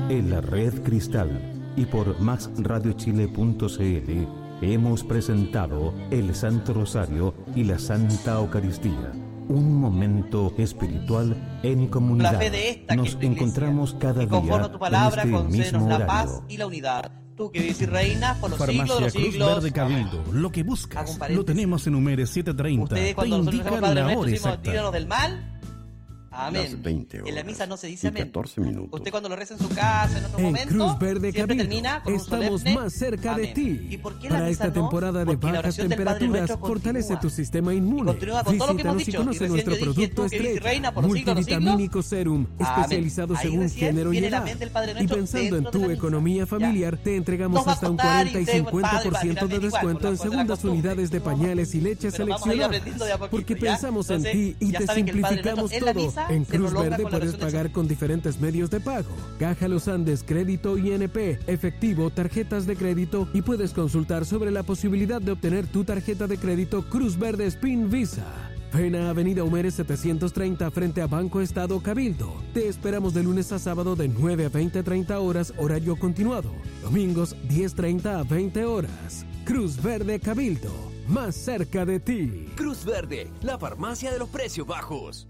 En la Red Cristal y por maxradiochile.cl hemos presentado el Santo Rosario y la Santa Eucaristía. Un momento espiritual en comunidad. La fe de esta Nos que es tu encontramos iglesia, cada y conforme a tu palabra, día en este concédenos mismo la horario. paz y la unidad. Tú que vives y reinas por los siglos de Farmacia los Cruz siglos. Verde Cabildo. Lo que Hago buscas un paréntesis. lo tenemos en Números 730. Ustedes Te cuando nosotros indican decimos Padre la nuestro hora decimos exacta. líbranos del mal. Amén. Las 20 horas En la misa no se dice y amén. 14 minutos. Usted cuando lo reza en su casa, en otro En momento, Cruz Verde siempre Cabildo termina con un estamos solemne más cerca de amén. ti. ¿Y por qué la Para misa esta no? temporada de Porque la bajas oración del Padre temperaturas Nuestro fortalece continúa. tu sistema inmune. Y continúa con todo lo que hemos Visítanos y dicho. conoce Y recién nuestro yo dije, producto tú que vives y estrella, reinas por los siglos de los siglos. multivitamínico serum, Amén. especializado Ahí según recién género y viene el edad. amén del Padre Y Nuestro pensando en dentro de tu la misa. economía familiar, te entregamos Nos va a hasta un costar 40 y usted, padre, va a 50% de tirar igual, descuento con en la segundas costumbre. unidades de pañales y leche Pero vamos a ir aprendiendo de a seleccionadas. poquito, Porque ¿ya? pensamos en Entonces, ti y ya te saben que el Padre simplificamos Nuestro en la todo. misa En se Cruz prolonga Verde con la puedes oración del pagar con diferentes medios de pago. Caja Los Andes, crédito INP, efectivo, tarjetas de crédito y puedes consultar sobre la posibilidad de obtener tu tarjeta de crédito Cruz Verde Spin Visa. Ven a Avenida Humeres 730 frente a Banco Estado Cabildo. Te esperamos de lunes a sábado de 9 a 20:30 horas, horario continuado. Domingos 10:30 a 20 horas. Cruz Verde Cabildo, más cerca de ti. Cruz Verde, la farmacia de los precios bajos.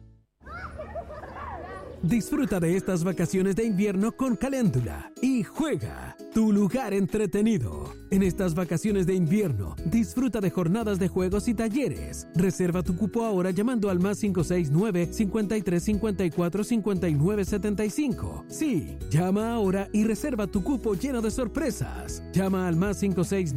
Disfruta de estas vacaciones de invierno con Caléndula y juega tu lugar entretenido. En estas vacaciones de invierno, disfruta de jornadas de juegos y talleres. Reserva tu cupo ahora llamando al más 569-5354-5975. Sí, llama ahora y reserva tu cupo lleno de sorpresas. Llama al más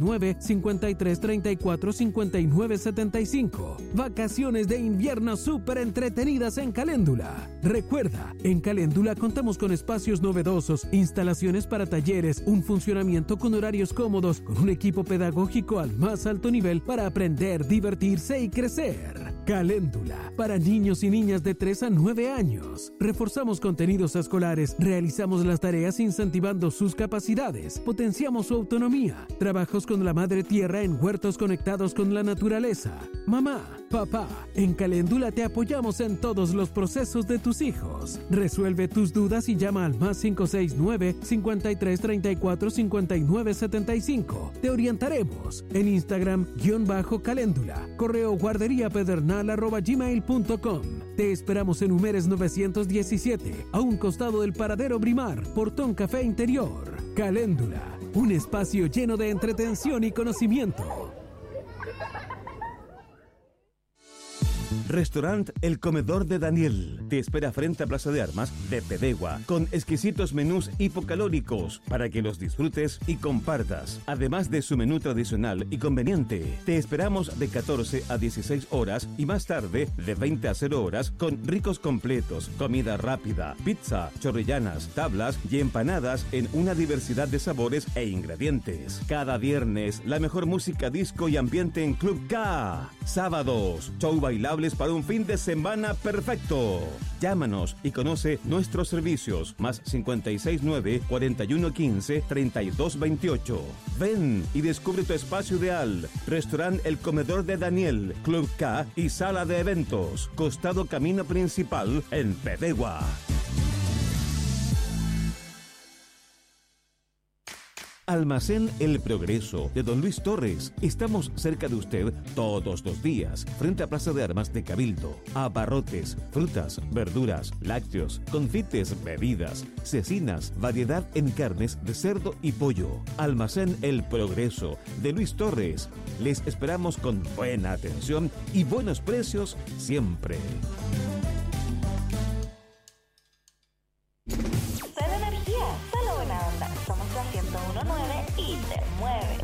569-5334-5975. Vacaciones de invierno súper entretenidas en Caléndula. Recuerda, en Caléndula contamos con espacios novedosos, instalaciones para talleres, un funcionamiento con horarios cómodos, con un equipo pedagógico al más alto nivel para aprender, divertirse y crecer. Caléndula, para niños y niñas de 3 a 9 años. Reforzamos contenidos escolares, realizamos las tareas incentivando sus capacidades, potenciamos su autonomía, trabajos con la madre tierra en huertos conectados con la naturaleza. Mamá, papá, en Caléndula te apoyamos en todos los procesos de tus hijos. Resuelve tus dudas y llama al más 569-5334-5975. Te orientaremos en Instagram _Caléndula, correo guarderiapedernal@gmail.com. Te esperamos en Humeres 917, a un costado del paradero Brimar, Portón Café Interior. Caléndula, un espacio lleno de entretención y conocimiento. Restaurant El Comedor de Daniel te espera frente a Plaza de Armas de Pedegua con exquisitos menús hipocalóricos para que los disfrutes y compartas. Además de su menú tradicional y conveniente, te esperamos de 14 a 16 horas y más tarde de 20 a 0 horas con ricos completos, comida rápida, pizza, chorrillanas, tablas y empanadas en una diversidad de sabores e ingredientes. Cada viernes, la mejor música disco y ambiente en Club K. Sábados, show bailable para un fin de semana perfecto. Llámanos y conoce nuestros servicios. Más 569-4115-3228. Ven y descubre tu espacio ideal. Restaurant El Comedor de Daniel, Club K y Sala de Eventos. Costado Camino Principal en Pedegua. Almacén El Progreso de Don Luis Torres. Estamos cerca de usted todos los días, frente a Plaza de Armas de Cabildo. Abarrotes, frutas, verduras, lácteos, confites, bebidas, cecinas, variedad en carnes de cerdo y pollo. Almacén El Progreso de Luis Torres. Les esperamos con buena atención y buenos precios siempre. Solo energía, solo buena onda. Somos la 101.9 y te mueve.